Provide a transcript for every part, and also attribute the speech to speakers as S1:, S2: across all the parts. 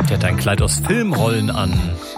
S1: Die hat ein Kleid aus Filmrollen an.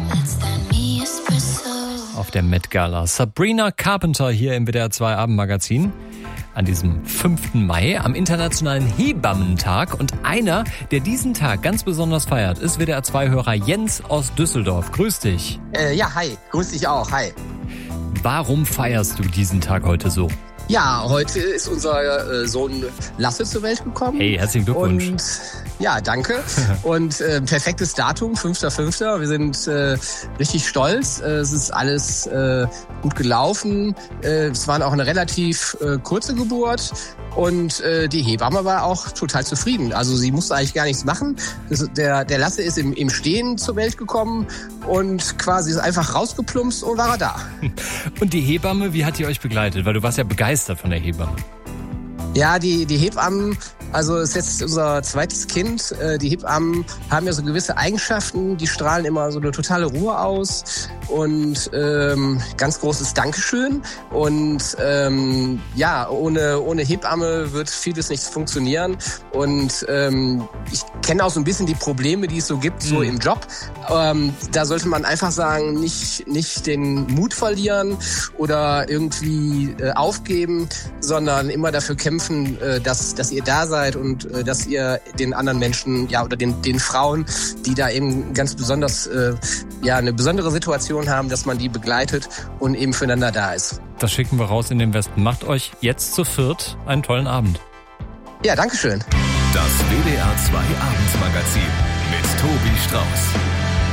S1: Auf der Met Gala. Sabrina Carpenter hier im WDR 2 Abendmagazin. An diesem 5. Mai, am Internationalen Hebammentag. Und einer, der diesen Tag ganz besonders feiert, ist WDR 2-Hörer Jens aus Düsseldorf. Grüß dich.
S2: Ja, hi. Grüß dich auch. Hi.
S1: Warum feierst du diesen Tag heute so?
S2: Ja, heute ist unser Sohn Lasse zur Welt gekommen.
S1: Hey, herzlichen Glückwunsch.
S2: Und ja, danke. Und perfektes Datum, 5.5. Wir sind richtig stolz. Es ist alles gut gelaufen. Es war auch eine relativ kurze Geburt. Und die Hebamme war auch total zufrieden. Also sie musste eigentlich gar nichts machen. Der Lasse ist im Stehen zur Welt gekommen und quasi ist einfach rausgeplumpst und war er da.
S1: Und die Hebamme, wie hat die euch begleitet? Weil du warst ja begeistert von der Hebamme.
S2: Ja, die Hebammen, also es ist jetzt unser zweites Kind. Die Hebammen haben ja so gewisse Eigenschaften, die strahlen immer so eine totale Ruhe aus und ganz großes Dankeschön. Und ja, ohne Hebamme wird vieles nicht funktionieren. Und ich kenne auch so ein bisschen die Probleme, die es so gibt, so im Job. Da sollte man einfach sagen, nicht den Mut verlieren oder irgendwie aufgeben, sondern immer dafür kämpfen, dass ihr da seid und dass ihr den anderen Menschen, ja, oder den Frauen, die da eben ganz besonders, ja, eine besondere Situation haben, dass man die begleitet und eben füreinander da ist.
S1: Das schicken wir raus in den Westen. Macht euch jetzt zu viert einen tollen Abend.
S2: Ja, dankeschön.
S3: Das WDR 2 Abendmagazin mit Tobi Strauß.